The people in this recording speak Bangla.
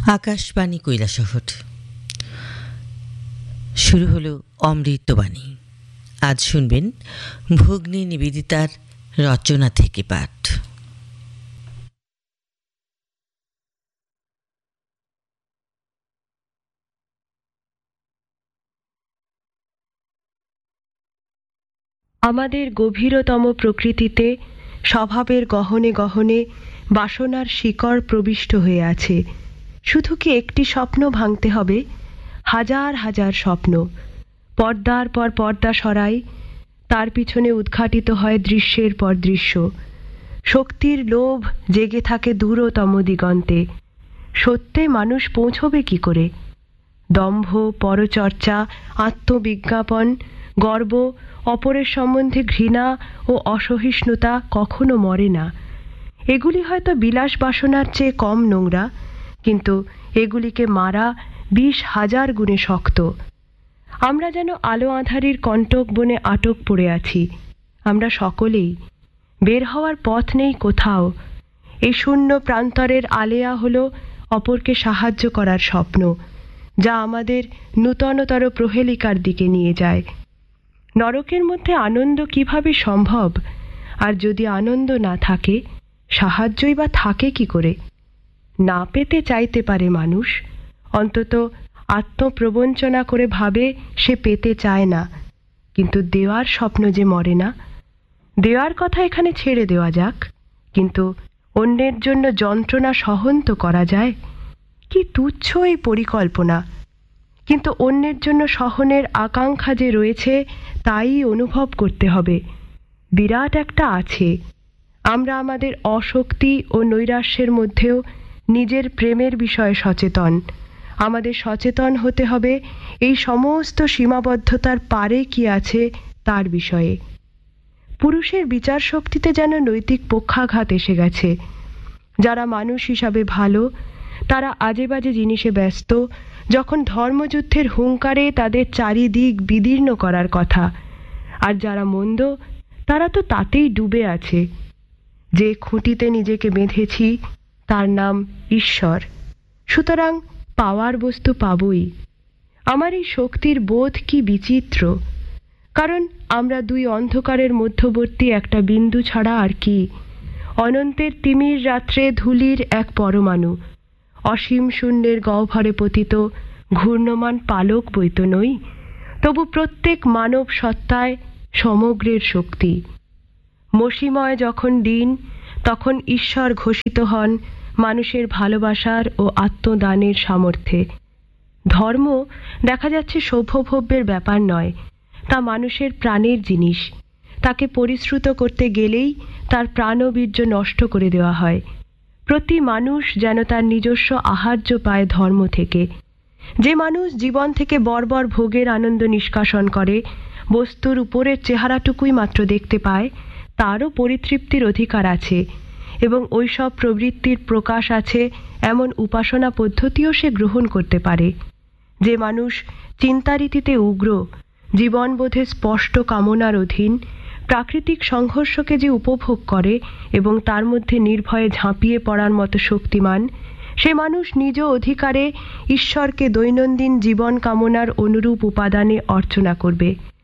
আকাশবাণী কৈলাসহর শুরু হলো অমৃতবাণী। আজ শুনবেন ভগ্নী নিবেদিতার রচনা থেকে পাঠ। আমাদের গভীরতম প্রকৃতিতে স্বভাবের গহনে গহনে বাসনার শিকড় প্রবিষ্ট হয়ে আছে। শুধু কি একটি স্বপ্ন ভাঙতে হবে? হাজার হাজার স্বপ্ন, পর্দার পর পর্দা সরাই, তার পিছনে উদ্ঘাটিত হয় দৃশ্যের পর দৃশ্য। শক্তির লোভ জেগে থাকে দূরতম দিগন্তে। সত্যে মানুষ পৌঁছবে কি করে? দম্ভ, পরচর্চা, আত্মবিজ্ঞাপন, গর্ব, অপরের সম্বন্ধে ঘৃণা ও অসহিষ্ণুতা কখনো মরে না। এগুলি হয়তো বিলাস বাসনার চেয়ে কম নোংরা, কিন্তু এগুলিকে মারা 20,000 গুণে শক্ত। আমরা যেন আলো আঁধারির কণ্টক বনে আটক পড়ে আছি। আমরা সকলেই, বের হওয়ার পথ নেই কোথাও। এই শূন্য প্রান্তরের আলেয়া হলো অপরকে সাহায্য করার স্বপ্ন, যা আমাদের নূতনতর প্রহেলিকার দিকে নিয়ে যায়। নরকের মধ্যে আনন্দ কিভাবে সম্ভব? আর যদি আনন্দ না থাকে, সাহায্যই বা থাকে কি করে? না পেতে চাইতে পারে মানুষ, অন্তত আত্মপ্রবঞ্চনা করে ভাবে সে পেতে চায় না, কিন্তু দেওয়ার স্বপ্ন যে মরে না। দেওয়ার কথা এখানে ছেড়ে দেওয়া যাক, কিন্তু অন্যের জন্য যন্ত্রণা সহন তো করা যায়। কি তুচ্ছ এই পরিকল্পনা! কিন্তু অন্যের জন্য সহনের আকাঙ্ক্ষা যে রয়েছে তাই অনুভব করতে হবে। বিরাট একটা আছে। আমরা আমাদের অশক্তি ও নৈরাশ্যের মধ্যেও নিজের প্রেমের বিষয়ে সচেতন। আমাদের সচেতন হতে হবে এই সমস্ত সীমাবদ্ধতার পারে কি আছে তার বিষয়ে। পুরুষের বিচার শক্তিতে যেন নৈতিক পক্ষাঘাত এসে গেছে। যারা মানুষ হিসাবে ভালো, তারা আজে বাজে জিনিসে ব্যস্ত, যখন ধর্মযুদ্ধের হুঙ্কারে তাদের চারিদিক বিদীর্ণ করার কথা। আর যারা মন্দ, তারা তো তাতেই ডুবে আছে। যে খুঁটিতে নিজেকে বেঁধেছি তার নাম ঈশ্বর। সুতরাং পাওয়ার বস্তু পাবই। আমার এই শক্তির বোধ কি বিচিত্র! কারণ আমরা দুই অন্ধকারের মধ্যবর্তী একটা বিন্দু ছাড়া আর কি। অনন্তের তিমির রাত্রে ধূলির এক পরমাণু, অসীম শূন্যের গহ্বরে পতিত ঘূর্ণমান পালক বইত নই। তবু প্রত্যেক মানব সত্তায় সমগ্রের শক্তি। মসীময় যখন দিন, তখন ঈশ্বর ঘোষিত হন মানুষের ভালোবাসার ও আত্মদানের সামর্থ্যে। ধর্ম দেখা যাচ্ছে সভ্যভব্যের ব্যাপার নয়, তা মানুষের প্রাণের জিনিস। তাকে পরিশ্রুত করতে গেলেই তার প্রাণবীর্য নষ্ট করে দেওয়া হয়। প্রতি মানুষ যেন তার নিজস্ব আহার্য পায় ধর্ম থেকে। যে মানুষ জীবন থেকে বর্বর ভোগের আনন্দ নিষ্কাশন করে, বস্তুর উপরের চেহারাটুকুই মাত্র দেখতে পায়, তারও পরিতৃপ্তির অধিকার আছে, এবং ওইসব প্রবৃত্তির প্রকাশ আছে এমন উপাসনা পদ্ধতিও সে গ্রহণ করতে পারে। যে মানুষ চিন্তারীতিতে উগ্র, জীবনবোধে স্পষ্ট কামনার অধীন, প্রাকৃতিক সংঘর্ষকে যে উপভোগ করে এবং তার মধ্যে নির্ভয়ে ঝাঁপিয়ে পড়ার মতো শক্তিমান, সে মানুষ নিজ অধিকারে ঈশ্বরকে দৈনন্দিন জীবন কামনার অনুরূপ উপাদানে অর্চনা করবে।